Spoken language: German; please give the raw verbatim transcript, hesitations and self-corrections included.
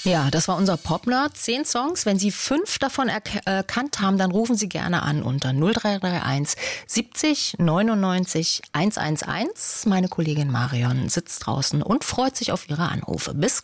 Ja, das war unser Pop-Nerd. Zehn Songs. Wenn Sie fünf davon erk- erkannt haben, dann rufen Sie gerne an unter null drei drei eins siebzig neunundneunzig hundertundeins. Meine Kollegin Marion sitzt draußen und freut sich auf Ihre Anrufe. Bis